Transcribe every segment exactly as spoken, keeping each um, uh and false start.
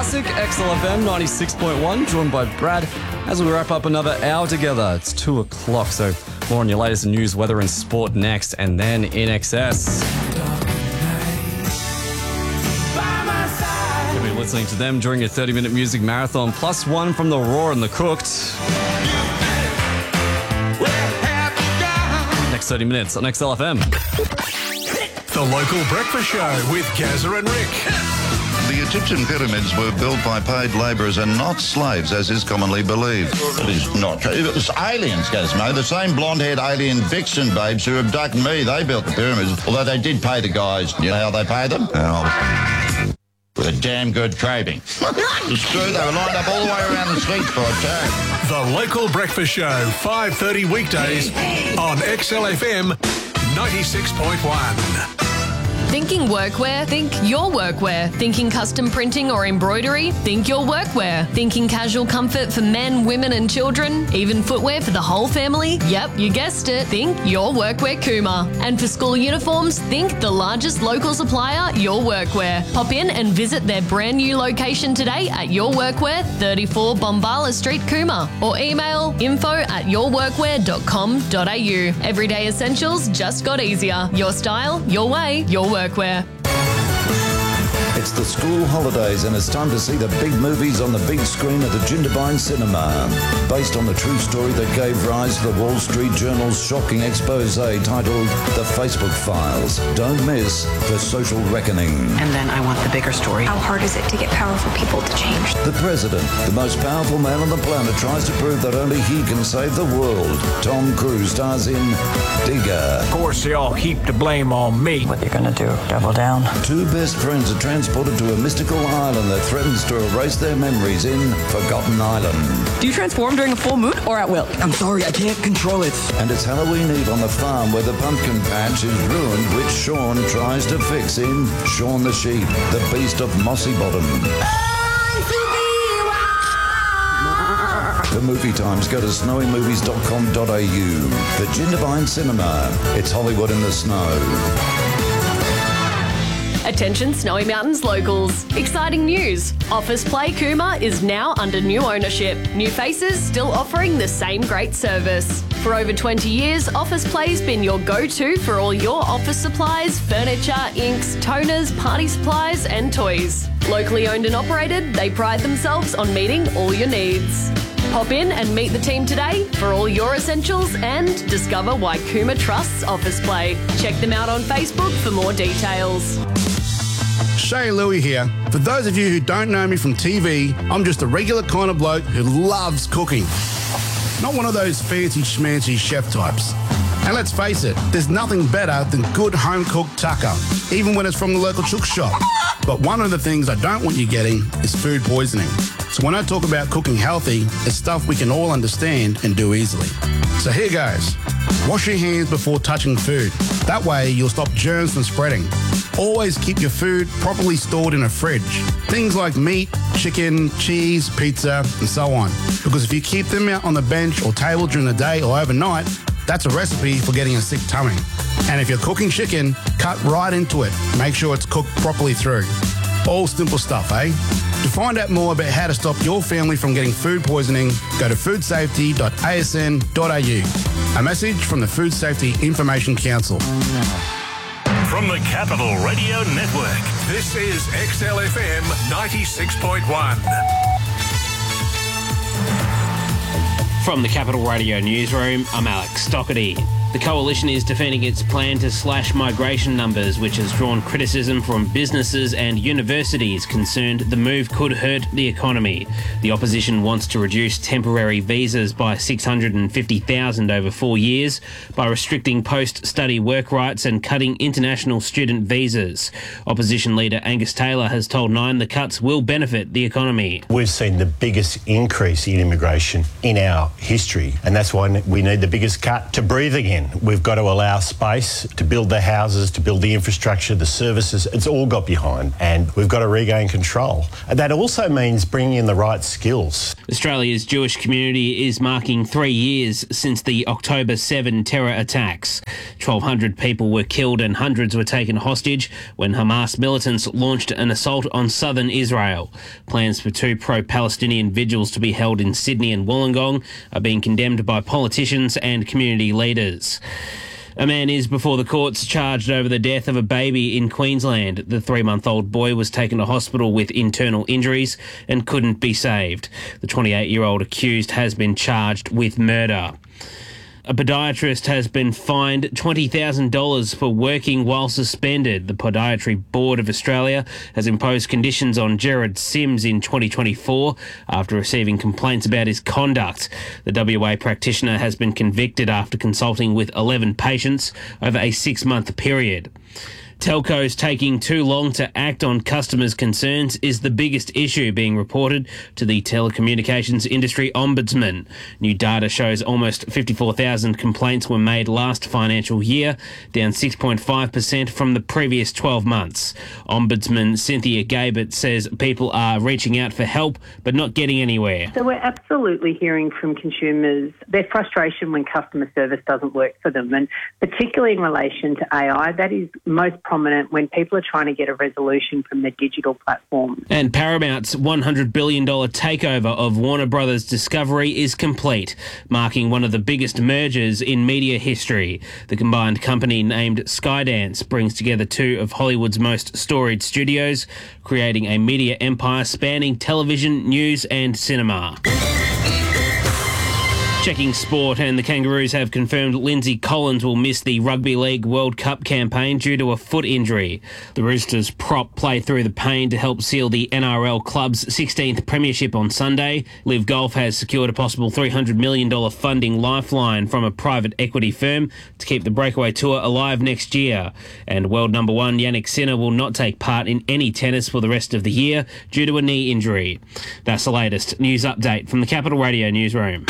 Classic, X L F M ninety-six point one, joined by Brad as we wrap up another hour together. It's two o'clock, so more on your latest news, weather and sport next, and then In Excess. You'll be listening to them during your thirty-minute music marathon, plus one from The Raw and The Cooked. Next thirty minutes on X L F M. The Local Breakfast Show with Gazza and Rick. The Egyptian pyramids were built by paid labourers and not slaves, as is commonly believed. It is not true. It was aliens, Gazmo. The same blonde-haired alien vixen babes who abducted me, they built the pyramids. Although they did pay the guys. You know how they pay them? Oh, with a damn good craving. It's true, they were lined up all the way around the Sphinx for a tag. The Local Breakfast Show, five thirty weekdays on X L F M ninety-six point one. Thinking workwear? Think your workwear. Thinking custom printing or embroidery? Think your workwear. Thinking casual comfort for men, women and children? Even footwear for the whole family? Yep, you guessed it. Think your workwear Kuma. And for school uniforms, think the largest local supplier, Your Workwear. Pop in and visit their brand new location today at Your Workwear, thirty-four Bombala Street, Kuma. Or email info at your workwear dot com dot a u. Everyday essentials just got easier. Your style, your way, your workwear. Workwear. It's the school holidays and it's time to see the big movies on the big screen at the Jindabyne Cinema. Based on the true story that gave rise to the Wall Street Journal's shocking expose titled The Facebook Files. Don't miss The Social Reckoning. And then I want the bigger story. How hard is it to get powerful people to change? The President, the most powerful man on the planet, tries to prove that only he can save the world. Tom Cruise stars in Digger. Of course, they all heap the blame on me. What are you gonna do? Double down? Two best friends are transported to a mystical island that threatens to erase their memories in Forgotten Island. Do you transform during a full moon or at will? I'm sorry, I can't control it. And it's Halloween Eve on the farm where the pumpkin patch is ruined, which Sean tries to fix in Shaun the Sheep, the Beast of Mossy Bottom. For movie times, go to snowy movies dot com dot a u. The Jindabyne Cinema. It's Hollywood in the snow. Attention Snowy Mountains locals. Exciting news. Office Play Cooma is now under new ownership. New faces still offering the same great service. For over twenty years, Office Play's been your go-to for all your office supplies, furniture, inks, toners, party supplies and toys. Locally owned and operated, they pride themselves on meeting all your needs. Pop in and meet the team today for all your essentials and discover why Cooma trusts Office Play. Check them out on Facebook for more details. Shay Louie here. For those of you who don't know me from T V, I'm just a regular kind of bloke who loves cooking. Not one of those fancy schmancy chef types. And let's face it, there's nothing better than good home-cooked tucker, even when it's from the local chook shop. But one of the things I don't want you getting is food poisoning. So when I talk about cooking healthy, it's stuff we can all understand and do easily. So here goes. Wash your hands before touching food. That way you'll stop germs from spreading. Always keep your food properly stored in a fridge. Things like meat, chicken, cheese, pizza, and so on. Because if you keep them out on the bench or table during the day or overnight, that's a recipe for getting a sick tummy. And if you're cooking chicken, cut right into it. Make sure it's cooked properly through. All simple stuff, eh? To find out more about how to stop your family from getting food poisoning, go to food safety dot a s n dot a u. A message from the Food Safety Information Council. From the Capital Radio Network, this is X L F M ninety-six point one. From the Capital Radio Newsroom, I'm Alex Stockerty. The Coalition is defending its plan to slash migration numbers, which has drawn criticism from businesses and universities concerned the move could hurt the economy. The opposition wants to reduce temporary visas by six hundred fifty thousand over four years by restricting post-study work rights and cutting international student visas. Opposition leader Angus Taylor has told Nine the cuts will benefit the economy. We've seen the biggest increase in immigration in our history, and that's why we need the biggest cut to breathe again. again, we've got to allow space to build the houses, to build the infrastructure, the services. It's all got behind, and we've got to regain control. And that also means bringing in the right skills. Australia's Jewish community is marking three years since the October seventh terror attacks. twelve hundred people were killed and hundreds were taken hostage when Hamas militants launched an assault on southern Israel. Plans for two pro-Palestinian vigils to be held in Sydney and Wollongong are being condemned by politicians and community leaders. A man is before the courts charged over the death of a baby in Queensland. The three-month-old boy was taken to hospital with internal injuries and couldn't be saved. The twenty-eight-year-old accused has been charged with murder. A podiatrist has been fined twenty thousand dollars for working while suspended. The Podiatry Board of Australia has imposed conditions on Gerard Sims in twenty twenty-four after receiving complaints about his conduct. The W A practitioner has been convicted after consulting with eleven patients over a six-month period. Telcos taking too long to act on customers' concerns is the biggest issue being reported to the Telecommunications Industry Ombudsman. New data shows almost fifty-four thousand complaints were made last financial year, down six point five percent from the previous twelve months. Ombudsman Cynthia Gabert says people are reaching out for help but not getting anywhere. So we're absolutely hearing from consumers their frustration when customer service doesn't work for them, and particularly in relation to A I, that is most prominent when people are trying to get a resolution from their digital platforms. And Paramount's one hundred billion dollars takeover of Warner Brothers Discovery is complete, marking one of the biggest mergers in media history. The combined company, named Skydance, brings together two of Hollywood's most storied studios, creating a media empire spanning television, news and cinema. Checking sport, and the Kangaroos have confirmed Lindsay Collins will miss the Rugby League World Cup campaign due to a foot injury. The Roosters prop play through the pain to help seal the N R L club's sixteenth premiership on Sunday. Liv Golf has secured a possible three hundred million dollars funding lifeline from a private equity firm to keep the breakaway tour alive next year. And world number one Yannick Sinner will not take part in any tennis for the rest of the year due to a knee injury. That's the latest news update from the Capital Radio newsroom.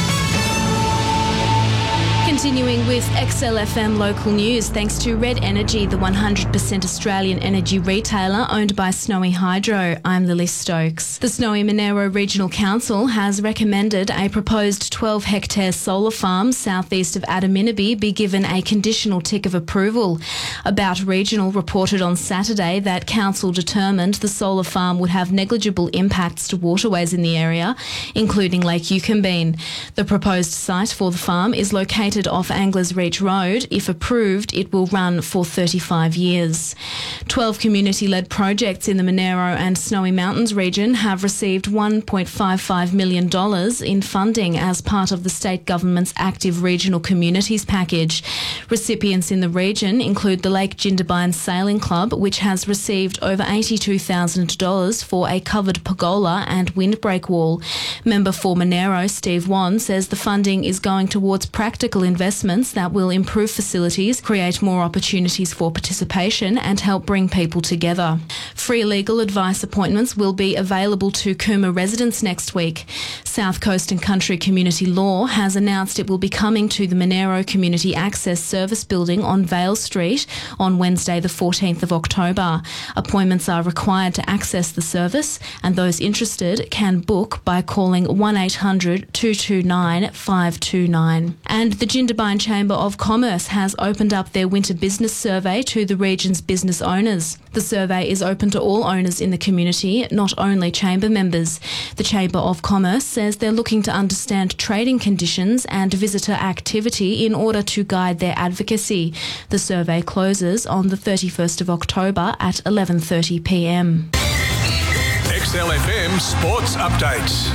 Continuing with X L F M local news, thanks to Red Energy, the one hundred percent Australian energy retailer owned by Snowy Hydro. I'm Lily Stokes. The Snowy Monero Regional Council has recommended a proposed twelve hectare solar farm southeast of Adaminaby be given a conditional tick of approval. About Regional reported on Saturday that council determined the solar farm would have negligible impacts to waterways in the area, including Lake Yucumbene. The proposed site for the farm is located off Anglers Reach Road. If approved, it will run for thirty-five years. twelve community-led projects in the Monero and Snowy Mountains region have received one point five five million dollars in funding as part of the state government's Active Regional Communities package. Recipients in the region include the Lake Jindabyne Sailing Club, which has received over eighty-two thousand dollars for a covered pergola and windbreak wall. Member for Monero, Steve Wan, says the funding is going towards practical investments that will improve facilities, create more opportunities for participation and help bring people together. Free legal advice appointments will be available to Cooma residents next week. South Coast and Country Community Law has announced it will be coming to the Monero Community Access Service Building on Vale Street on Wednesday the fourteenth of October. Appointments are required to access the service, and those interested can book by calling one eight hundred two two nine five two nine. And the Jindabyne Chamber of Commerce has opened up their winter business survey to the region's business owners. The survey is open to all owners in the community, not only chamber members. The Chamber of Commerce says they're looking to understand trading conditions and visitor activity in order to guide their advocacy. The survey closes on the thirty-first of October at eleven thirty p m. X L F M Sports Updates.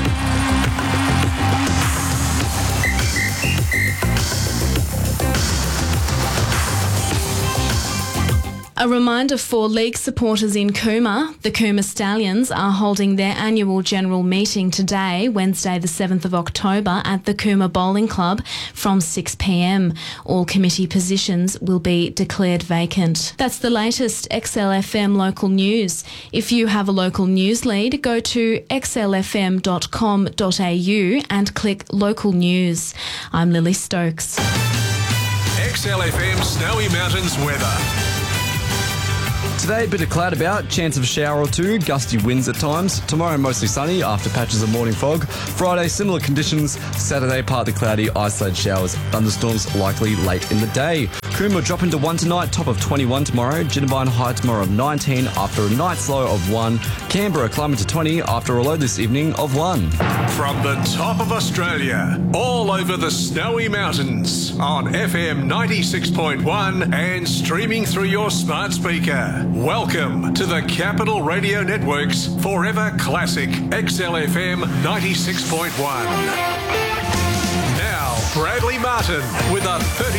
A reminder for league supporters in Cooma. The Cooma Stallions are holding their annual general meeting today, Wednesday the seventh of October, at the Cooma Bowling Club from six p m. All committee positions will be declared vacant. That's the latest X L F M local news. If you have a local news lead, go to x l f m dot com dot a u and click local news. I'm Lily Stokes. X L F M Snowy Mountains weather. Today, a bit of cloud about, chance of a shower or two, gusty winds at times. Tomorrow, mostly sunny after patches of morning fog. Friday, similar conditions. Saturday, partly cloudy, isolated showers, thunderstorms likely late in the day. Coombe will drop into one tonight, top of twenty-one tomorrow. Jindabyne high tomorrow of nineteen after a night's low of one. Canberra climbing to twenty after a low this evening of one. From the top of Australia, all over the Snowy Mountains, on F M ninety-six point one and streaming through your smart speaker. Welcome to the Capital Radio Network's Forever Classic X L F M ninety-six point one. Now, Bradley Martin with a thirty